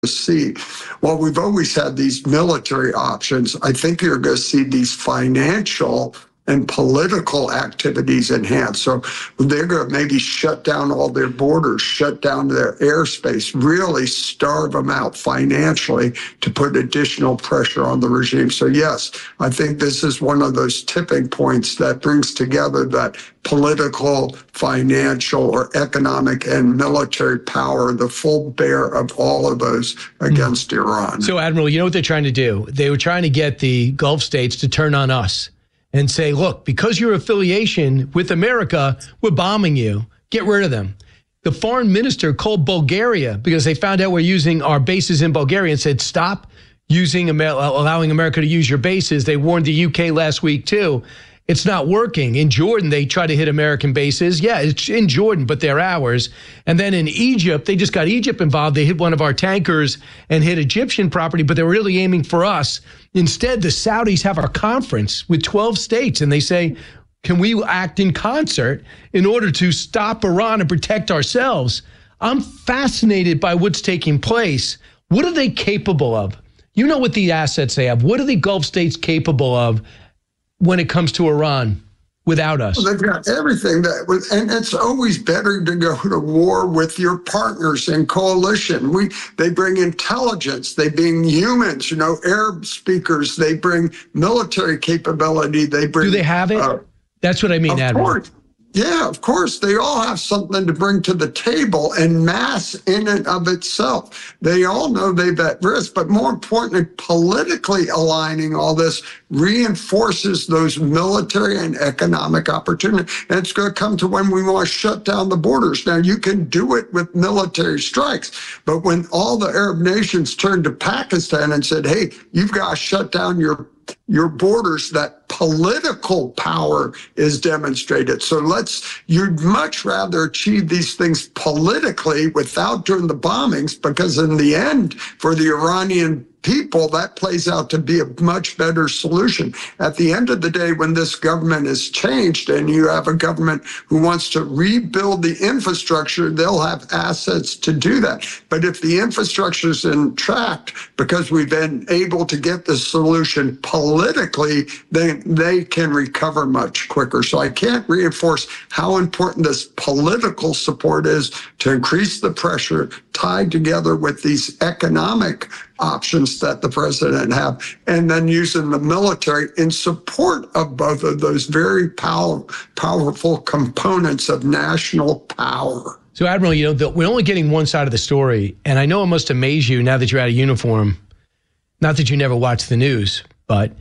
see, well, we've always had these military options. I think you're going to see these financial and political activities enhanced. So they're going to maybe shut down all their borders, shut down their airspace, really starve them out financially to put additional pressure on the regime. So yes, I think this is one of those tipping points that brings together that political, financial, or economic and military power, the full bear of all of those against Iran. So, Admiral, you know what they're trying to do? They were trying to get the Gulf states to turn on us and say, look, because your affiliation with America, we're bombing you. Get rid of them. The foreign minister called Bulgaria because they found out we're using our bases in Bulgaria and said, stop allowing America to use your bases. They warned the UK last week, too. It's not working. In Jordan, they try to hit American bases. Yeah, it's in Jordan, but they're ours. And then in Egypt, they just got Egypt involved. They hit one of our tankers and hit Egyptian property, but they're really aiming for us. Instead, the Saudis have a conference with 12 states, and they say, can we act in concert in order to stop Iran and protect ourselves? I'm fascinated by what's taking place. What are they capable of? You know what the assets they have. What are the Gulf states capable of when it comes to Iran without us? Well, they've got everything and it's always better to go to war with your partners in coalition. They bring intelligence, they bring humans, Arab speakers, they bring military capability, they bring. Do they have it? That's what I mean, Admiral. Yeah, of course. They all have something to bring to the table, and mass in and of itself. They all know they're at risk, but more importantly, politically aligning all this reinforces those military and economic opportunities. And it's going to come to when we want to shut down the borders. Now, you can do it with military strikes, but when all the Arab nations turned to Pakistan and said, hey, you've got to shut down your borders, that political power is demonstrated. So you'd much rather achieve these things politically without doing the bombings, because in the end, for the Iranian people, that plays out to be a much better solution. At the end of the day, when this government is changed and you have a government who wants to rebuild the infrastructure, they'll have assets to do that. But if the infrastructure is intact because we've been able to get the solution politically, then they can recover much quicker. So I can't reinforce how important this political support is to increase the pressure tied together with these economic options that the president have, and then using the military in support of both of those very powerful components of national power. So, Admiral, we're only getting one side of the story, and I know it must amaze you now that you're out of uniform, not that you never watch the news, but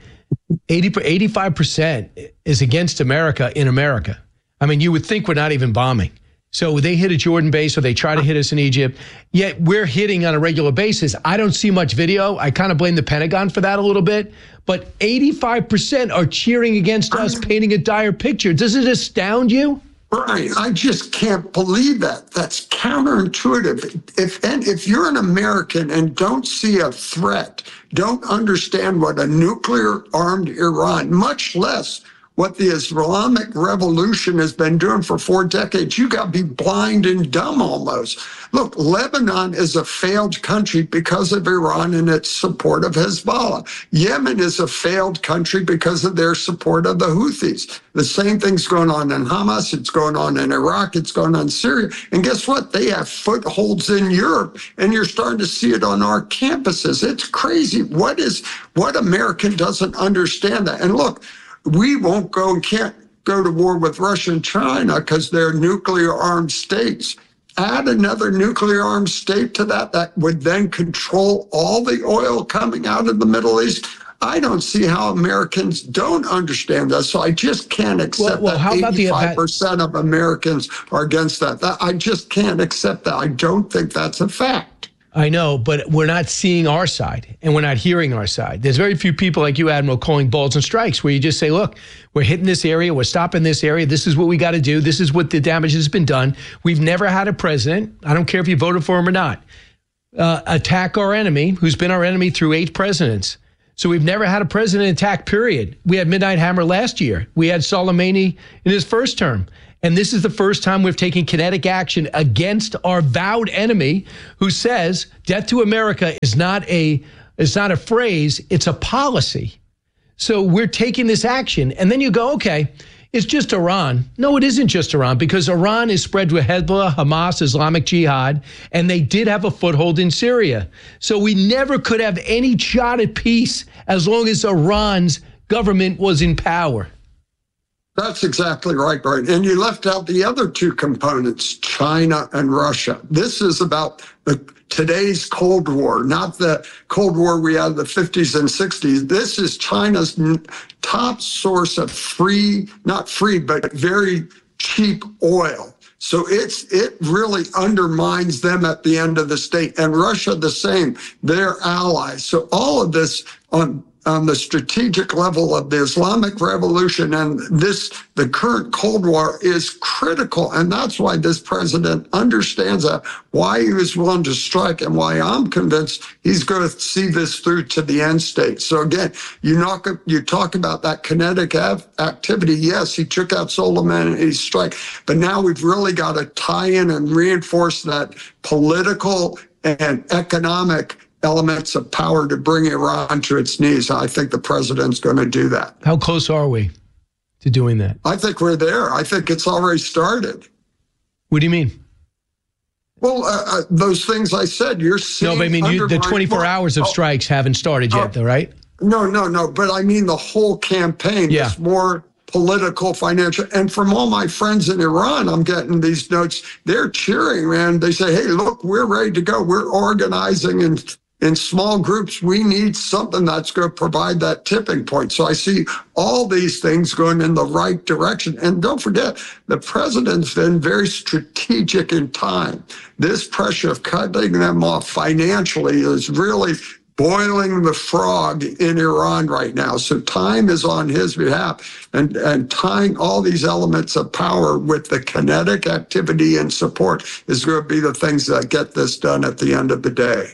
85% is against America in America. I mean, you would think we're not even bombing. So they hit a Jordan base, or they try to hit us in Egypt, yet we're hitting on a regular basis. I don't see much video. I kind of blame the Pentagon for that a little bit, but 85% are cheering against us, painting a dire picture. Does it astound you? Right. I just can't believe that. That's counterintuitive. If you're an American and don't see a threat, don't understand what a nuclear-armed Iran, much less what the Islamic Revolution has been doing for 4 decades, you got to be blind and dumb almost. Look, Lebanon is a failed country because of Iran and its support of Hezbollah. Yemen is a failed country because of their support of the Houthis. The same thing's going on in Hamas, it's going on in Iraq, it's going on in Syria. And guess what? They have footholds in Europe, and you're starting to see it on our campuses. It's crazy. What American doesn't understand that? And look, we won't go and can't go to war with Russia and China because they're nuclear-armed states. Add another nuclear-armed state to that would then control all the oil coming out of the Middle East. I don't see how Americans don't understand that. So I just can't accept that 85% of Americans are against that. I just can't accept that. I don't think that's a fact. I know, but we're not seeing our side, and we're not hearing our side. There's very few people like you, Admiral, calling balls and strikes, where you just say, look, we're hitting this area, we're stopping this area, this is what we got to do, this is what the damage has been done. We've never had a president, I don't care if you voted for him or not, attack our enemy, who's been our enemy through 8 presidents. So we've never had a president attack, period. We had Midnight Hammer last year. We had Soleimani in his first term. And this is the first time we've taken kinetic action against our vowed enemy who says death to America is not a phrase, it's a policy. So we're taking this action. And then you go, okay, it's just Iran. No, it isn't just Iran, because Iran is spread with Hezbollah, Hamas, Islamic Jihad, and they did have a foothold in Syria. So we never could have any shot at peace as long as Iran's government was in power. That's exactly right, Brian. And you left out the other two components, China and Russia. This is about today's Cold War, not the Cold War we had in the 50s and 60s. This is China's top source of not free, but very cheap oil. So it really undermines them at the end of the state. And Russia, the same, they're allies. So all of this on the strategic level of the Islamic Revolution and the current Cold War is critical. And that's why this president understands that, why he was willing to strike, and why I'm convinced he's going to see this through to the end state. So again, you talk about that kinetic activity. Yes, he took out Soleimani's strike, but now we've really got to tie in and reinforce that political and economic elements of power to bring Iran to its knees. I think the president's going to do that. How close are we to doing that? I think we're there. I think it's already started. What do you mean? Well, those things I said, you're seeing. No, but I mean, the 24 hours of strikes haven't started yet, though, right? No. But I mean, the whole campaign is more political, financial. And from all my friends in Iran, I'm getting these notes. They're cheering, man. They say, hey, look, we're ready to go. We're organizing in small groups. We need something that's going to provide that tipping point. So I see all these things going in the right direction. And don't forget, the president's been very strategic in time. This pressure of cutting them off financially is really boiling the frog in Iran right now. So time is on his behalf, and tying all these elements of power with the kinetic activity and support is going to be the things that get this done at the end of the day.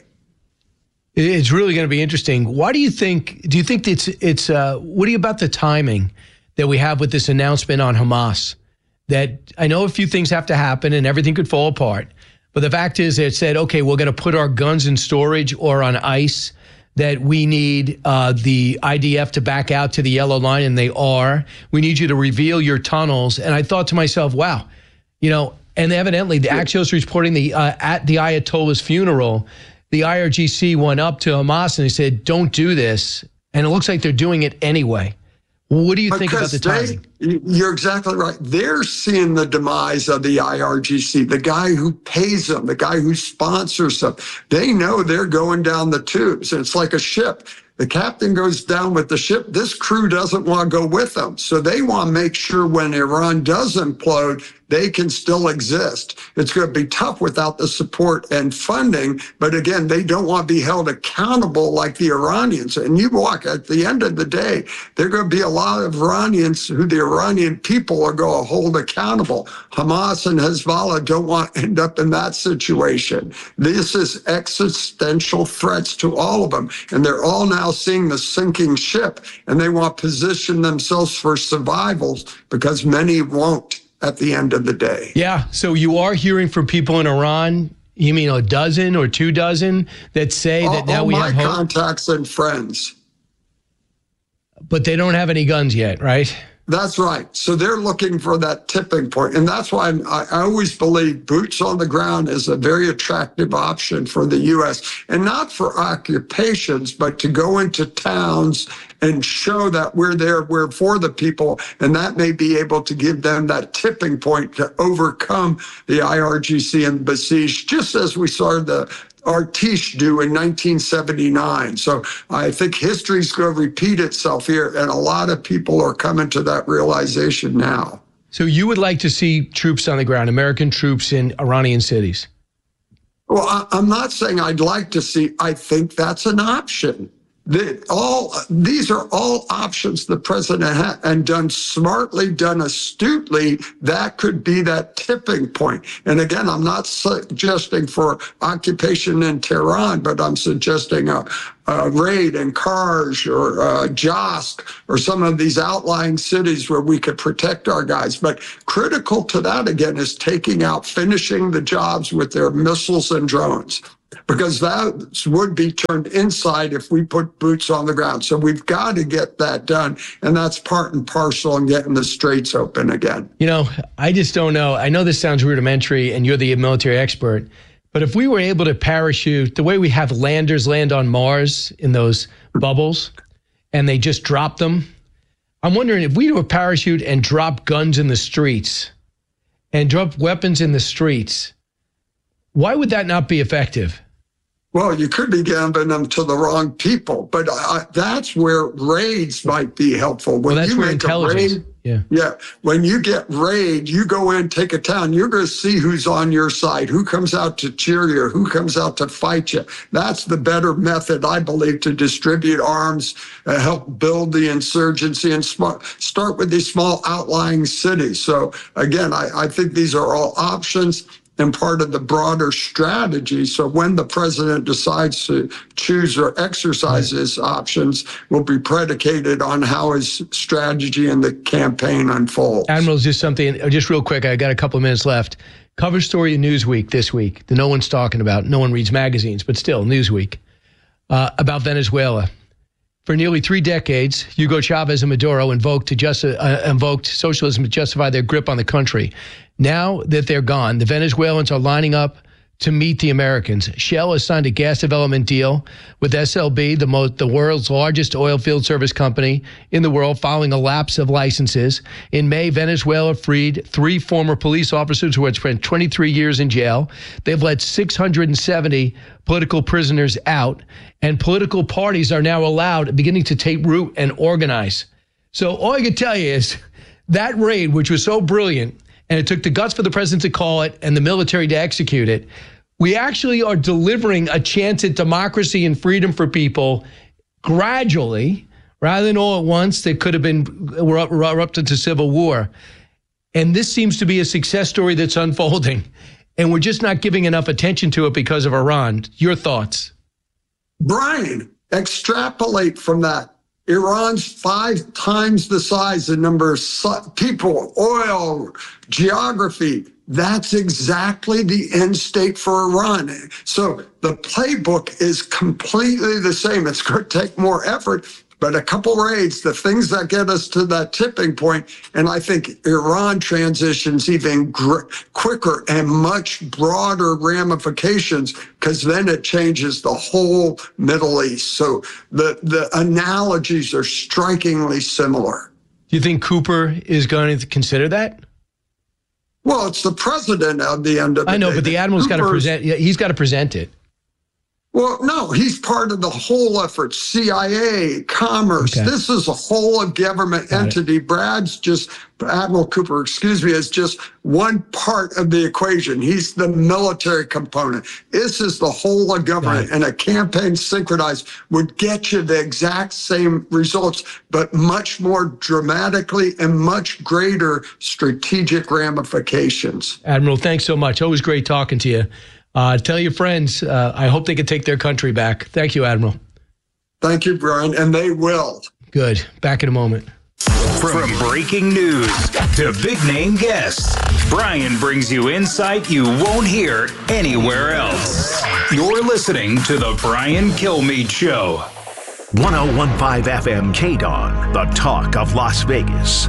It's really going to be interesting. Why do you think it's what do you about the timing that we have with this announcement on Hamas? That I know a few things have to happen and everything could fall apart, but the fact is it said, okay, we're going to put our guns in storage or on ice, that we need the IDF to back out to the yellow line, and they are. We need you to reveal your tunnels. And I thought to myself, wow, and evidently the Axios reporting at the Ayatollah's funeral, the IRGC went up to Hamas and they said, don't do this. And it looks like they're doing it anyway. What do you think about the timing? You're exactly right. They're seeing the demise of the IRGC, the guy who pays them, the guy who sponsors them. They know they're going down the tubes. It's like a ship. The captain goes down with the ship. This crew doesn't want to go with them. So they want to make sure when Iran does implode, they can still exist. It's going to be tough without the support and funding. But again, they don't want to be held accountable like the Iranians. And you walk at the end of the day, there are going to be a lot of Iranians who the Iranian people are going to hold accountable. Hamas and Hezbollah don't want to end up in that situation. This is existential threats to all of them. And they're all now seeing the sinking ship, and they want to position themselves for survival because many won't at the end of the day. Yeah. So you are hearing from people in Iran, you mean a dozen or 2 dozen, that say that now we have hope? All my contacts and friends. But they don't have any guns yet, right? That's right. So they're looking for that tipping point. And that's why I always believe boots on the ground is a very attractive option for the U.S. And not for occupations, but to go into towns and show that we're there, we're for the people. And that may be able to give them that tipping point to overcome the IRGC and besieged, just as we saw the Artish do in 1979. So I think history's going to repeat itself here, and a lot of people are coming to that realization now. So you would like to see troops on the ground, American troops in Iranian cities? Well, I'm not saying I'd like to see, I think that's an option. These are all options the president had, and done smartly, done astutely. That could be that tipping point. And again, I'm not suggesting for occupation in Tehran, but I'm suggesting a raid in Karj or Josk or some of these outlying cities where we could protect our guys. But critical to that, again, is finishing the jobs with their missiles and drones, because that would be turned inside if we put boots on the ground. So we've got to get that done. And that's part and parcel in getting the straits open again. I just don't know. I know this sounds rudimentary and you're the military expert, but if we were able to parachute the way we have landers land on Mars in those bubbles and they just drop them, I'm wondering if we do a parachute and drop guns in the streets and drop weapons in the streets, why would that not be effective? Well, you could be giving them to the wrong people, but that's where raids might be helpful. When that's you where make intelligence. A raid, yeah. When you get raid, you go in, take a town. You're going to see who's on your side, who comes out to cheer you, who comes out to fight you. That's the better method, I believe, to distribute arms, help build the insurgency, and start with these small outlying cities. So again, I think these are all options and part of the broader strategy. So when the president decides to choose or exercise his options will be predicated on how his strategy and the campaign unfolds. Admiral, just real quick, I got a couple of minutes left. Cover story in Newsweek this week that no one's talking about. No one reads magazines, but still, Newsweek, about Venezuela. For nearly 3 decades, Hugo Chavez and Maduro invoked socialism to justify their grip on the country. Now that they're gone, the Venezuelans are lining up to meet the Americans. Shell has signed a gas development deal with SLB, the world's largest oil field service company in the world, following a lapse of licenses. In May, Venezuela freed 3 former police officers who had spent 23 years in jail. They've let 670 political prisoners out, and political parties are now beginning to take root and organize. So all I can tell you is that raid, which was so brilliant, and it took the guts for the president to call it and the military to execute it, we actually are delivering a chance at democracy and freedom for people gradually, rather than all at once. That could have been erupted to civil war. And this seems to be a success story that's unfolding. And we're just not giving enough attention to it because of Iran. Your thoughts? Brian, extrapolate from that. Iran's 5 times the size, the number of people, oil, geography. That's exactly the end state for Iran. So the playbook is completely the same. It's going to take more effort, but a couple raids, the things that get us to that tipping point, and I think Iran transitions even quicker and much broader ramifications, because then it changes the whole Middle East. So the analogies are strikingly similar. Do you think Cooper is going to consider that? Well, it's the president at the end of the day. I know, but the admiral's got to present. He's got to present it. Well, no, he's part of the whole effort. CIA, commerce. Okay. This is a whole of government entity. Admiral Cooper, is just one part of the equation. He's the military component. This is the whole of government, and a campaign synchronized would get you the exact same results, but much more dramatically and much greater strategic ramifications. Admiral, thanks so much. Always great talking to you. Tell your friends, I hope they can take their country back. Thank you, Admiral. Thank you, Brian, and they will. Good. Back in a moment. From breaking news to big-name guests, Brian brings you insight you won't hear anywhere else. You're listening to The Brian Kilmeade Show. 101.5 FM KDON, the talk of Las Vegas.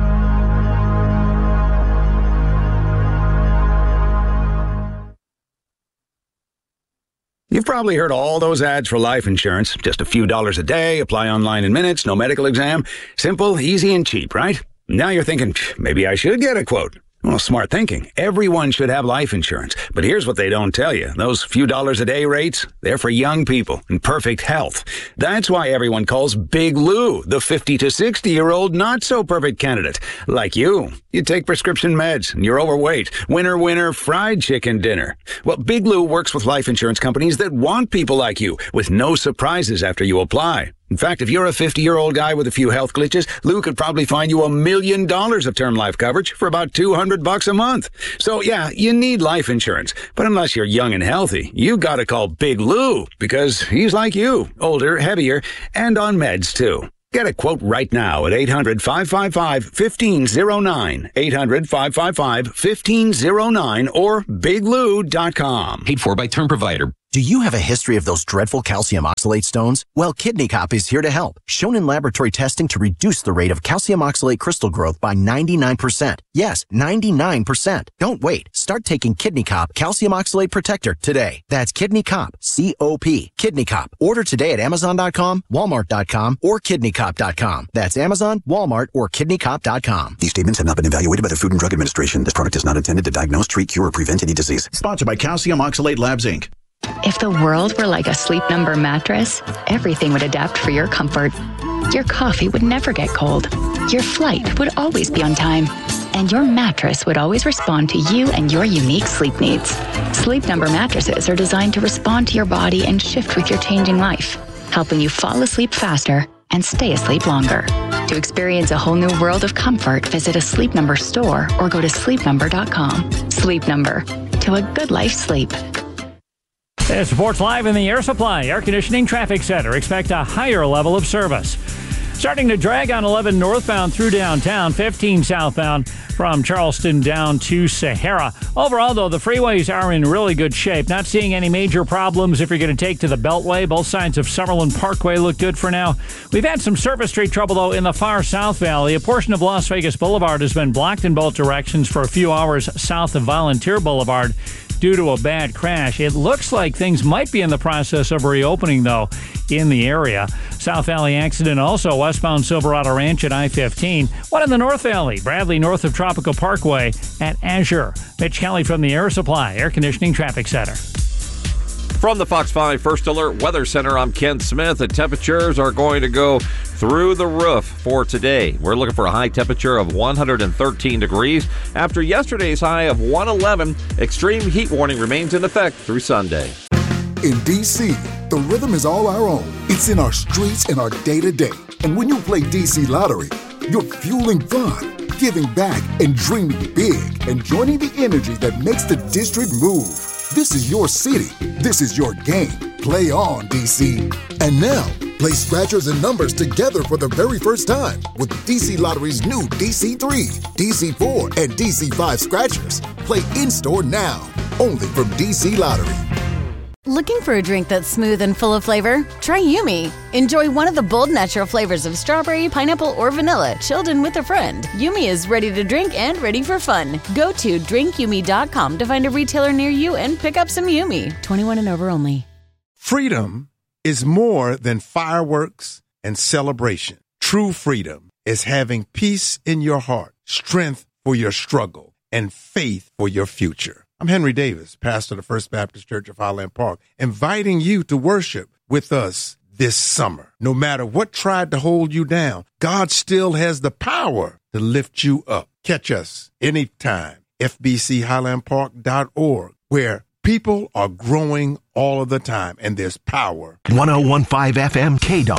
You've probably heard all those ads for life insurance. Just a few dollars a day, apply online in minutes, no medical exam. Simple, easy, and cheap, right? Now you're thinking, maybe I should get a quote. Well, smart thinking. Everyone should have life insurance. But here's what they don't tell you. Those few dollars a day rates, they're for young people in perfect health. That's why everyone calls Big Lou the 50 to 60-year-old not-so-perfect candidate. Like you. You take prescription meds, and you're overweight. Winner, winner, fried chicken dinner. Well, Big Lou works with life insurance companies that want people like you, with no surprises after you apply. In fact, if you're a 50-year-old guy with a few health glitches, Lou could probably find you $1 million of term life coverage for about $200 a month. So, yeah, you need life insurance. But unless you're young and healthy, you gotta call Big Lou, because he's like you, older, heavier, and on meds, too. Get a quote right now at 800-555-1509, 800-555-1509, or biglou.com. Paid for by term provider. Do you have a history of those dreadful calcium oxalate stones? Well, Kidney Cop is here to help. Shown in laboratory testing to reduce the rate of calcium oxalate crystal growth by 99%. Yes, 99%. Don't wait. Start taking Kidney Cop Calcium Oxalate Protector today. That's Kidney Cop, C-O-P, Kidney Cop. Order today at Amazon.com, Walmart.com, or KidneyCop.com. That's Amazon, Walmart, or KidneyCop.com. These statements have not been evaluated by the Food and Drug Administration. This product is not intended to diagnose, treat, cure, or prevent any disease. Sponsored by Calcium Oxalate Labs, Inc. If the world were like a Sleep Number mattress, everything would adapt for your comfort. Your coffee would never get cold. Your flight would always be on time. And your mattress would always respond to you and your unique sleep needs. Sleep Number mattresses are designed to respond to your body and shift with your changing life, helping you fall asleep faster and stay asleep longer. To experience a whole new world of comfort, visit a Sleep Number store or go to sleepnumber.com. Sleep Number. To a good life sleep. This reports live in the Air Supply Air Conditioning Traffic Center. Expect a higher level of service. Starting to drag on 11 northbound through downtown, 15 southbound from Charleston down to Sahara. Overall, though, the freeways are in really good shape. Not seeing any major problems if you're going to take to the Beltway. Both sides of Summerlin Parkway look good for now. We've had some surface street trouble, though, in the far South Valley. A portion of Las Vegas Boulevard has been blocked in both directions for a few hours south of Volunteer Boulevard due to a bad crash. It looks like things might be in the process of reopening, though, in the area. South Valley accident also westbound Silverado Ranch at I-15. One in the North Valley, Bradley north of Tropical Parkway at Azure. Mitch Kelly from the Air Supply Air Conditioning Traffic Center. From the Fox 5 First Alert Weather Center, I'm Ken Smith. The temperatures are going to go through the roof for today. We're looking for a high temperature of 113 degrees. After yesterday's high of 111, extreme heat warning remains in effect through Sunday. In D.C., the rhythm is all our own. It's in our streets and our day-to-day. And when you play D.C. Lottery, you're fueling fun, giving back, and dreaming big, and joining the energy that makes the district move. This is your city. This is your game. Play on, D.C. And now, play scratchers and numbers together for the very first time with D.C. Lottery's new DC3, DC4, and DC5 scratchers. Play in-store now, only from D.C. Lottery. Looking for a drink that's smooth and full of flavor? Try Yumi. Enjoy one of the bold natural flavors of strawberry, pineapple, or vanilla, chilled in with a friend. Yumi is ready to drink and ready for fun. Go to drinkyumi.com to find a retailer near you and pick up some Yumi. 21 and over only. Freedom is more than fireworks and celebration. True freedom is having peace in your heart, strength for your struggle, and faith for your future. I'm Henry Davis, pastor of the First Baptist Church of Highland Park, inviting you to worship with us this summer. No matter what tried to hold you down, God still has the power to lift you up. Catch us anytime, fbchighlandpark.org, where people are growing all of the time, and there's power. 101.5 FM KDON.